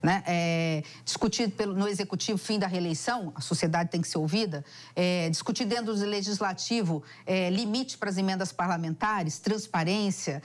né? Discutir no Executivo fim da reeleição, a sociedade tem que ser ouvida, discutir dentro do Legislativo limite para as emendas parlamentares, transparência,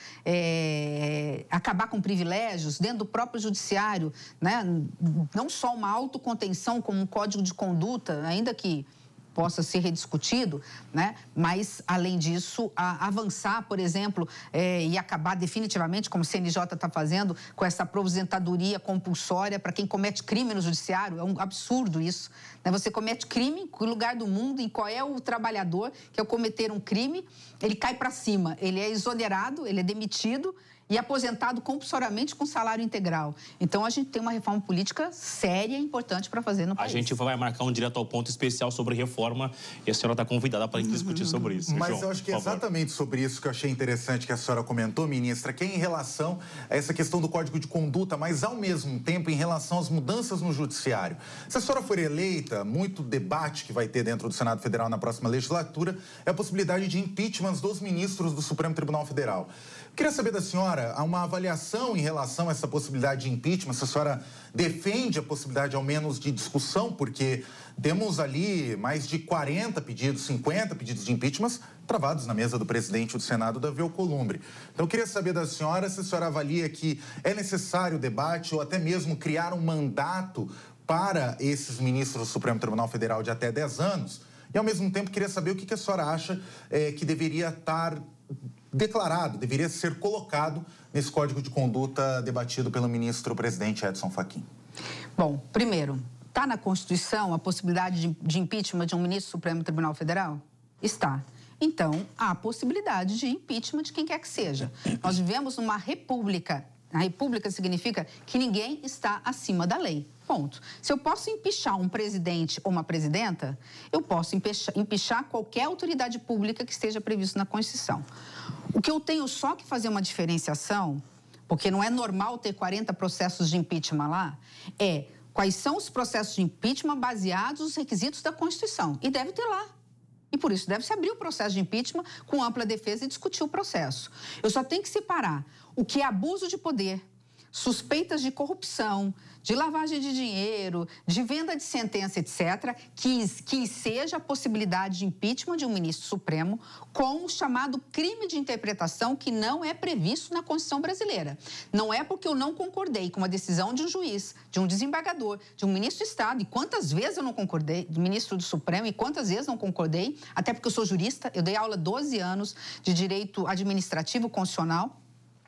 acabar com privilégios dentro do próprio Judiciário, né? Não só uma autocontenção como um código de conduta, ainda que possa ser rediscutido, né? Mas, além disso, avançar, por exemplo, e acabar definitivamente, como o CNJ está fazendo, com essa aposentadoria compulsória para quem comete crime no judiciário. É um absurdo isso, né? Você comete crime em que lugar do mundo, em qual é o trabalhador que, ao cometer um crime, ele cai para cima, ele é exonerado, ele é demitido e aposentado compulsoriamente com salário integral. Então, a gente tem uma reforma política séria e importante para fazer no país. A gente vai marcar um direto ao ponto especial sobre reforma e a senhora está convidada para discutir sobre isso. Mas João, eu acho que é exatamente sobre isso que eu achei interessante que a senhora comentou, ministra, que é em relação a essa questão do Código de Conduta, mas ao mesmo tempo em relação às mudanças no Judiciário. Se a senhora for eleita, muito debate que vai ter dentro do Senado Federal na próxima legislatura é a possibilidade de impeachment dos ministros do Supremo Tribunal Federal. Queria saber da senhora, há uma avaliação em relação a essa possibilidade de impeachment? Se a senhora defende a possibilidade, ao menos, de discussão, porque temos ali mais de 40 pedidos, 50 pedidos de impeachment travados na mesa do presidente do Senado, Davi Alcolumbre. Então, eu queria saber da senhora se a senhora avalia que é necessário o debate ou até mesmo criar um mandato para esses ministros do Supremo Tribunal Federal de até 10 anos. E, ao mesmo tempo, queria saber o que a senhora acha que deveria estar declarado, deveria ser colocado nesse Código de Conduta debatido pelo ministro-presidente Edson Fachin. Bom, primeiro, está na Constituição a possibilidade de impeachment de um ministro do Supremo Tribunal Federal? Está. Então, há a possibilidade de impeachment de quem quer que seja. Nós vivemos numa república. A república significa que ninguém está acima da lei. Ponto. Se eu posso empichar um presidente ou uma presidenta, eu posso empichar qualquer autoridade pública que esteja previsto na Constituição. O que eu tenho só que fazer uma diferenciação, porque não é normal ter 40 processos de impeachment lá, é quais são os processos de impeachment baseados nos requisitos da Constituição. E deve ter lá. E por isso deve-se abrir o processo de impeachment com ampla defesa e discutir o processo. Eu só tenho que separar o que é abuso de poder, suspeitas de corrupção, de lavagem de dinheiro, de venda de sentença, etc., que seja a possibilidade de impeachment de um ministro supremo com o chamado crime de interpretação que não é previsto na Constituição brasileira. Não é porque eu não concordei com uma decisão de um juiz, de um desembargador, de um ministro de Estado, e quantas vezes eu não concordei, de ministro do Supremo, e quantas vezes não concordei, até porque eu sou jurista, eu dei aula 12 anos de direito administrativo constitucional.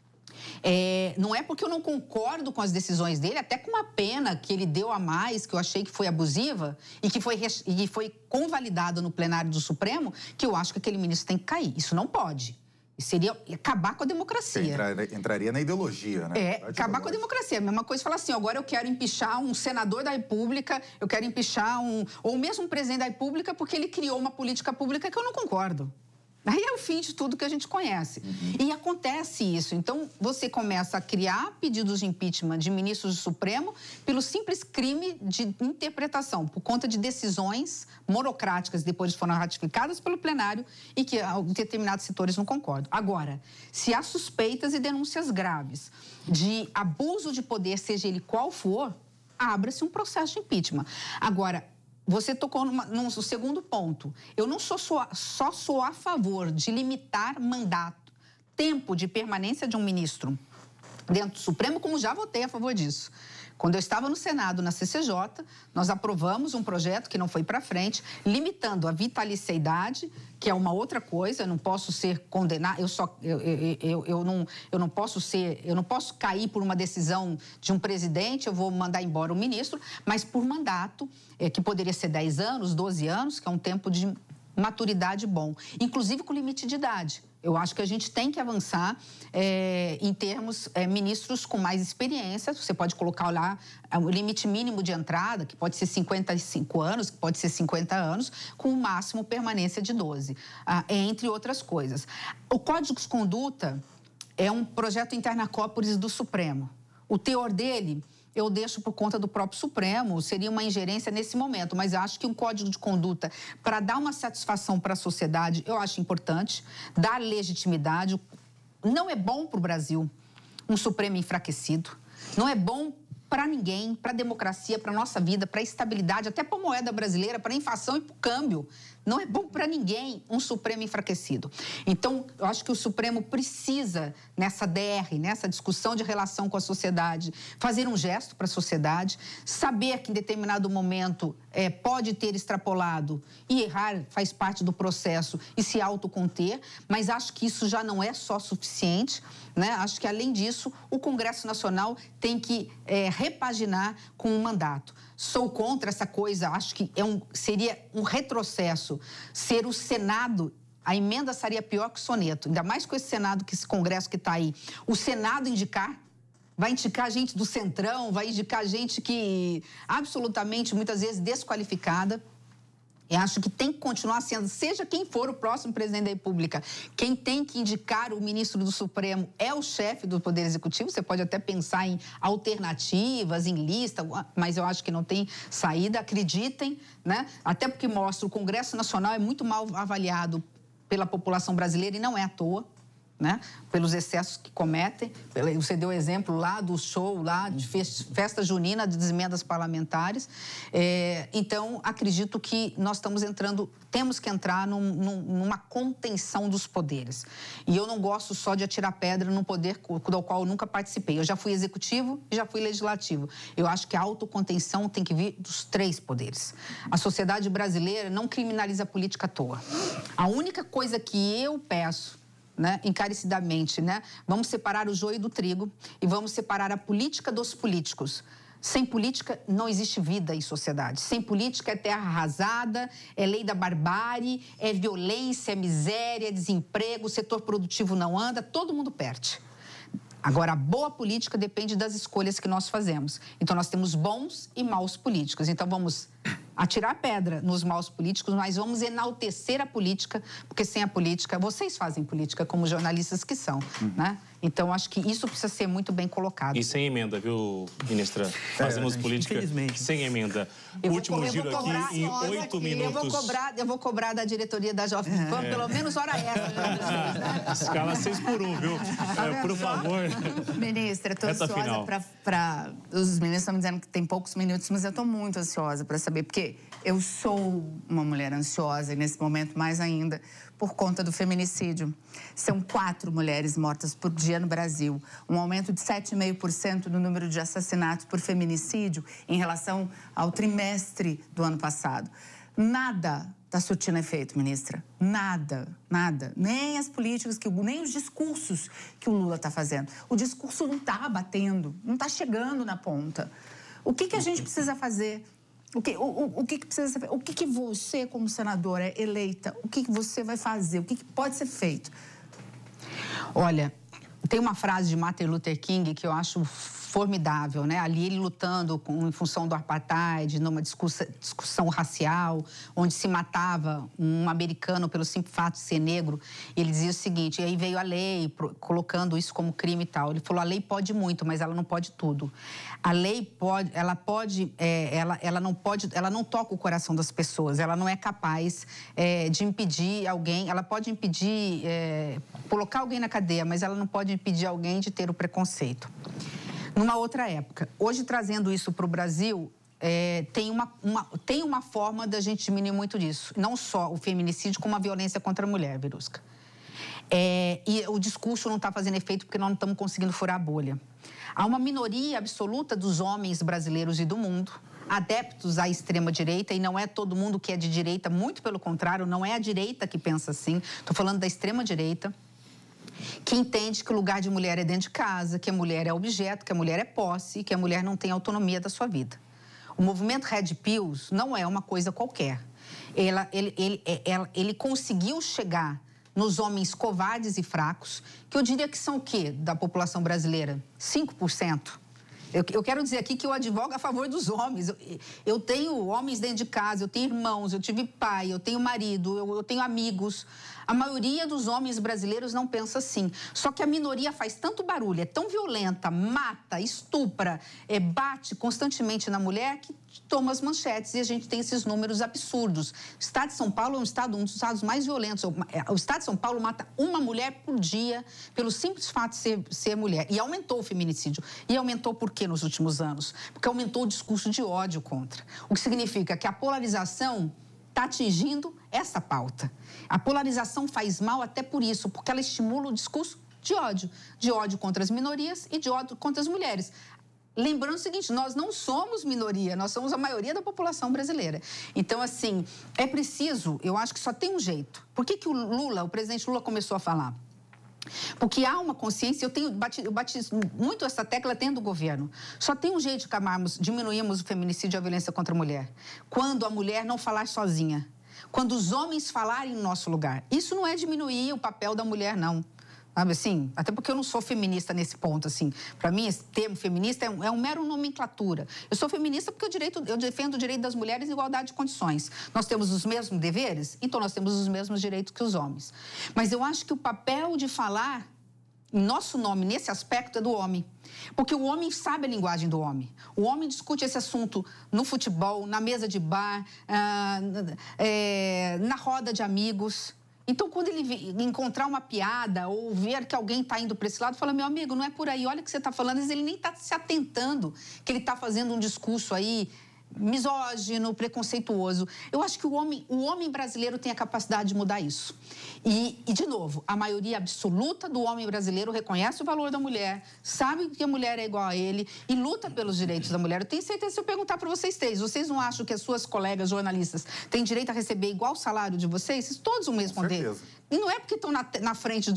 Não é porque eu não concordo com as decisões dele, até com uma pena que ele deu a mais, que eu achei que foi abusiva e que foi convalidada no plenário do Supremo, que eu acho que aquele ministro tem que cair. Isso não pode. Isso seria acabar com a democracia. Entraria na ideologia, né? Acabar com a democracia. A mesma coisa falar assim, agora eu quero empichar um senador da República, eu quero empichar ou mesmo um presidente da República porque ele criou uma política pública que eu não concordo. Aí é o fim de tudo que a gente conhece. E acontece isso. Então, você começa a criar pedidos de impeachment de ministros do Supremo pelo simples crime de interpretação, por conta de decisões monocráticas, depois foram ratificadas pelo plenário e que determinados setores não concordam. Agora, se há suspeitas e denúncias graves de abuso de poder, seja ele qual for, abra-se um processo de impeachment. Agora, você tocou num segundo ponto. Eu não só sou a favor de limitar mandato, tempo de permanência de um ministro dentro do Supremo, como já votei a favor disso. Quando eu estava no Senado, na CCJ, nós aprovamos um projeto que não foi para frente, limitando a vitaliciedade, que é uma outra coisa. Eu não posso ser condenado, eu não posso cair por uma decisão de um presidente, eu vou mandar embora o ministro, mas por mandato, que poderia ser 10 anos, 12 anos, que é um tempo de maturidade bom, inclusive com limite de idade. Eu acho que a gente tem que avançar em termos ministros com mais experiência. Você pode colocar lá o limite mínimo de entrada, que pode ser 55 anos, que pode ser 50 anos, com o máximo permanência de 12, entre outras coisas. O Código de Conduta é um projeto interna corporis do Supremo. O teor dele eu deixo por conta do próprio Supremo, seria uma ingerência nesse momento, mas acho que um código de conduta, para dar uma satisfação para a sociedade, eu acho importante, dar legitimidade. Não é bom para o Brasil um Supremo enfraquecido, não é bom para ninguém, para a democracia, para a nossa vida, para a estabilidade, até para a moeda brasileira, para a inflação e para o câmbio. Não é bom para ninguém um Supremo enfraquecido. Então, eu acho que o Supremo precisa, nessa DR, nessa discussão de relação com a sociedade, fazer um gesto para a sociedade, saber que em determinado momento pode ter extrapolado e errar faz parte do processo e se autoconter, mas acho que isso já não é só suficiente, né? Acho que, além disso, o Congresso Nacional tem que repaginar com um mandato. Sou contra essa coisa, acho que seria um retrocesso ser o Senado. A emenda seria pior que o soneto, ainda mais com esse Senado, que esse Congresso que está aí. O Senado vai indicar gente do Centrão, vai indicar gente que absolutamente, muitas vezes, desqualificada. Eu acho que tem que continuar sendo, seja quem for o próximo presidente da República, quem tem que indicar o ministro do Supremo é o chefe do Poder Executivo. Você pode até pensar em alternativas, em lista, mas eu acho que não tem saída. Acreditem, né? Até porque mostra o Congresso Nacional é muito mal avaliado pela população brasileira e não é à toa, né? Pelos excessos que cometem. Você deu o exemplo lá do show, lá de festa junina, de emendas parlamentares. Então, acredito que nós temos que entrar numa contenção dos poderes. E eu não gosto só de atirar pedra num poder do qual eu nunca participei. Eu já fui executivo e já fui legislativo. Eu acho que a autocontenção tem que vir dos 3 poderes. A sociedade brasileira não criminaliza a política à toa. A única coisa que eu peço, né, encarecidamente, né? Vamos separar o joio do trigo e vamos separar a política dos políticos. Sem política não existe vida em sociedade. Sem política é terra arrasada, é lei da barbárie, é violência, é miséria, é desemprego, o setor produtivo não anda, todo mundo perde. Agora, a boa política depende das escolhas que nós fazemos. Então, nós temos bons e maus políticos. Então, vamos atirar pedra nos maus políticos, mas vamos enaltecer a política, porque sem a política, vocês fazem política como jornalistas que são, né? Então, acho que isso precisa ser muito bem colocado. E sem emenda, viu, ministra? Fazemos política sem emenda. Último giro aqui em 8 minutos. Eu vou cobrar da diretoria da Jovem Pan, pelo menos hora extra. Escala 6 por 1, viu? Por favor. Ministra, estou ansiosa para... Os ministros estão me dizendo que tem poucos minutos, mas eu estou muito ansiosa para saber, porque eu sou uma mulher ansiosa, e nesse momento mais ainda, por conta do feminicídio. São 4 mulheres mortas por dia no Brasil, um aumento de 7,5% no número de assassinatos por feminicídio em relação ao trimestre do ano passado. Nada está surtindo efeito, ministra. Nada, nada. Nem as políticas, nem os discursos que o Lula está fazendo. O discurso não está batendo, não está chegando na ponta. O que a gente precisa fazer? O que precisa ser? O que você, como senadora eleita, o que você vai fazer? O que pode ser feito? Olha, tem uma frase de Martin Luther King que eu acho formidável, né? Ali ele lutando em função do apartheid, numa discussão racial, onde se matava um americano pelo simples fato de ser negro. Ele dizia o seguinte, e aí veio a lei colocando isso como crime e tal. Ele falou, a lei pode muito, mas ela não pode tudo. A lei pode, ela não toca o coração das pessoas, ela não é capaz de impedir alguém, ela pode impedir, colocar alguém na cadeia, mas ela não pode impedir alguém de ter o preconceito. Numa outra época. Hoje, trazendo isso para o Brasil, tem uma forma da gente diminuir muito disso. Não só o feminicídio, como a violência contra a mulher, Verusca. E o discurso não está fazendo efeito porque nós não estamos conseguindo furar a bolha. Há uma minoria absoluta dos homens brasileiros e do mundo, adeptos à extrema-direita, e não é todo mundo que é de direita, muito pelo contrário, não é a direita que pensa assim. Estou falando da extrema-direita, que entende que o lugar de mulher é dentro de casa, que a mulher é objeto, que a mulher é posse, que a mulher não tem autonomia da sua vida. O movimento Red Pills não é uma coisa qualquer. Ele conseguiu chegar nos homens covardes e fracos, que eu diria que são o quê da população brasileira? 5%. Eu quero dizer aqui que eu advogo a favor dos homens. Eu tenho homens dentro de casa, eu tenho irmãos, eu tive pai, eu tenho marido, eu tenho amigos. A maioria dos homens brasileiros não pensa assim. Só que a minoria faz tanto barulho, é tão violenta, mata, estupra, bate constantemente na mulher que toma as manchetes e a gente tem esses números absurdos. O estado de São Paulo é um dos estados mais violentos. O estado de São Paulo mata uma mulher por dia pelo simples fato de ser mulher. E aumentou o feminicídio. E aumentou por quê? que nos últimos anos? Porque aumentou o discurso de ódio contra. O que significa que a polarização está atingindo essa pauta. A polarização faz mal até por isso, porque ela estimula o discurso de ódio contra as minorias e de ódio contra as mulheres. Lembrando o seguinte, nós não somos minoria, nós somos a maioria da população brasileira. Então, assim, é preciso, eu acho que só tem um jeito. Por que o presidente Lula começou a falar? Porque há uma consciência, eu bati muito essa tecla dentro do governo. Só tem um jeito de diminuirmos o feminicídio e a violência contra a mulher. Quando a mulher não falar sozinha. Quando os homens falarem no nosso lugar. Isso não é diminuir o papel da mulher, não. Sabe assim? Até porque eu não sou feminista nesse ponto, assim. Para mim, esse termo feminista é um mero nomenclatura. Eu sou feminista porque eu defendo o direito das mulheres em igualdade de condições. Nós temos os mesmos deveres, então nós temos os mesmos direitos que os homens. Mas eu acho que o papel de falar em nosso nome, nesse aspecto, é do homem. Porque o homem sabe a linguagem do homem. O homem discute esse assunto no futebol, na mesa de bar, na roda de amigos. Então, quando ele encontrar uma piada ou ver que alguém está indo para esse lado, fala, meu amigo, não é por aí, olha o que você está falando. Às vezes ele nem está se atentando que ele está fazendo um discurso aí misógino, preconceituoso. Eu acho que o homem brasileiro tem a capacidade de mudar isso. E, de novo, a maioria absoluta do homem brasileiro reconhece o valor da mulher, sabe que a mulher é igual a ele e luta pelos direitos da mulher. Eu tenho certeza, se eu perguntar para vocês três, vocês não acham que as suas colegas jornalistas têm direito a receber igual o salário de vocês? Vocês todos vão me responder. Com certeza. E não é porque estão na frente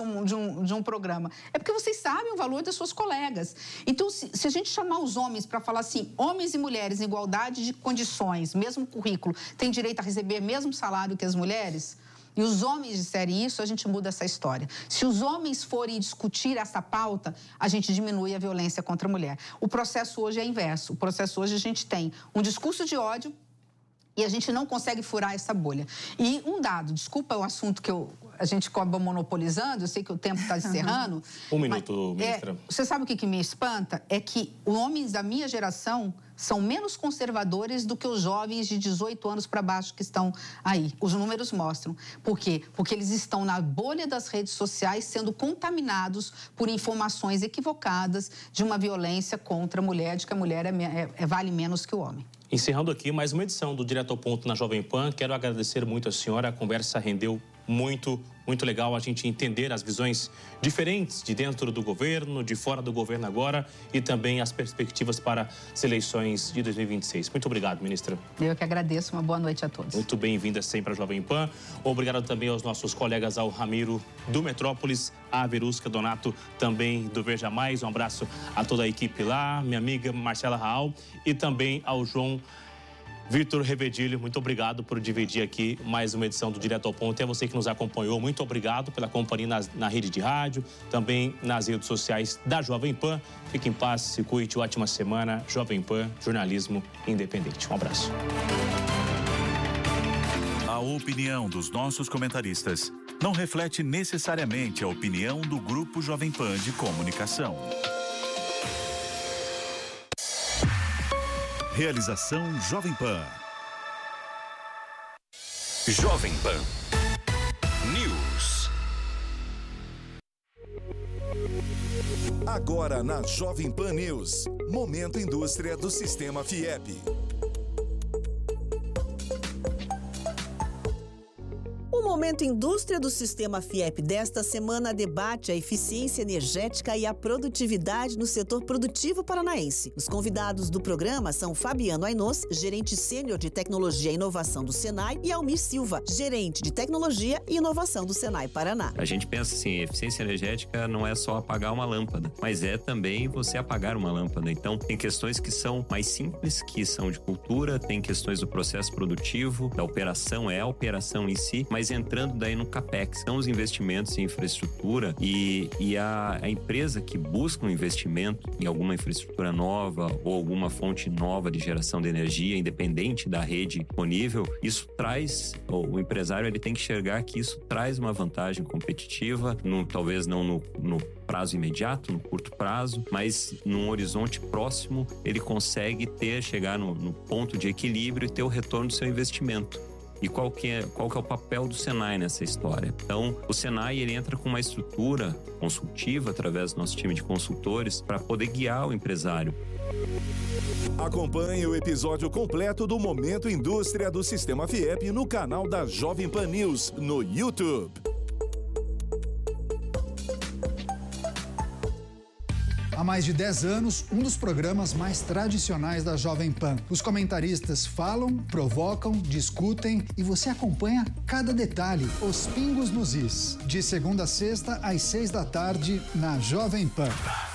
de um programa, é porque vocês sabem o valor das suas colegas. Então, se a gente chamar os homens para falar assim, homens e mulheres em igualdade de condições, mesmo currículo, têm direito a receber mesmo salário que as mulheres, e os homens disserem isso, a gente muda essa história. Se os homens forem discutir essa pauta, a gente diminui a violência contra a mulher. O processo hoje é inverso. O processo hoje a gente tem um discurso de ódio, e a gente não consegue furar essa bolha. E um dado, desculpa o assunto que a gente acaba monopolizando, eu sei que o tempo está encerrando. Um minuto, ministra. Você sabe o que me espanta? É que os homens da minha geração são menos conservadores do que os jovens de 18 anos para baixo que estão aí. Os números mostram. Por quê? Porque eles estão na bolha das redes sociais sendo contaminados por informações equivocadas de uma violência contra a mulher, de que a mulher vale menos que o homem. Encerrando aqui mais uma edição do Direto ao Ponto na Jovem Pan. Quero agradecer muito a senhora. A conversa rendeu muito legal a gente entender as visões diferentes de dentro do governo, de fora do governo agora e também as perspectivas para as eleições de 2026. Muito obrigado, ministra. Eu que agradeço. Uma boa noite a todos. Muito bem-vinda sempre à Jovem Pan. Obrigado também aos nossos colegas, ao Ramiro do Metrópolis, a Verusca Donato também do Veja Mais. Um abraço a toda a equipe lá, minha amiga Marcela Raal e também ao João Vitor Revedilho, muito obrigado por dividir aqui mais uma edição do Direto ao Ponto. E a você que nos acompanhou, muito obrigado pela companhia na rede de rádio, também nas redes sociais da Jovem Pan. Fique em paz, se cuide, ótima semana. Jovem Pan, jornalismo independente. Um abraço. A opinião dos nossos comentaristas não reflete necessariamente a opinião do Grupo Jovem Pan de Comunicação. Realização Jovem Pan. Jovem Pan News. Agora na Jovem Pan News, Momento Indústria do Sistema FIEP. O Momento Indústria do Sistema FIEP desta semana debate a eficiência energética e a produtividade no setor produtivo paranaense. Os convidados do programa são Fabiano Ainós, gerente sênior de Tecnologia e Inovação do Senai, e Almir Silva, gerente de Tecnologia e Inovação do Senai Paraná. A gente pensa assim, eficiência energética não é só apagar uma lâmpada, mas é também você apagar uma lâmpada. Então, tem questões que são mais simples, que são de cultura, tem questões do processo produtivo, da operação, é a operação em si, mas entrando daí no CAPEX, são os investimentos em infraestrutura e a empresa que busca um investimento em alguma infraestrutura nova ou alguma fonte nova de geração de energia, independente da rede disponível, isso traz, o empresário ele tem que enxergar que isso traz uma vantagem competitiva, talvez não no prazo imediato, no curto prazo, mas num horizonte próximo ele consegue chegar no ponto de equilíbrio e ter o retorno do seu investimento. E qual que é o papel do Senai nessa história? Então, o Senai, ele entra com uma estrutura consultiva através do nosso time de consultores para poder guiar o empresário. Acompanhe o episódio completo do Momento Indústria do Sistema FIEP no canal da Jovem Pan News no YouTube. Há mais de 10 anos, um dos programas mais tradicionais da Jovem Pan. Os comentaristas falam, provocam, discutem e você acompanha cada detalhe, os pingos nos is. De segunda a sexta, às 6 da tarde, na Jovem Pan.